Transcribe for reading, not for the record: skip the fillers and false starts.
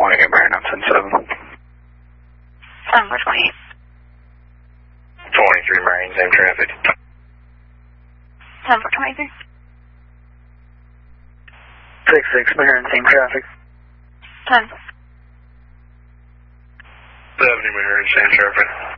morning at Brandon, 7. 7:28. 23 Marine, same traffic. 7:23. 66 Marine, same traffic. 10. 70 Marine, same traffic.